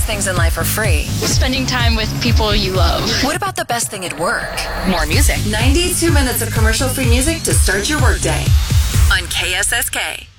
things in life are free. Spending time with people you love. What about the best thing at work? More music. 92 minutes of commercial-free music to start your workday on KSSK.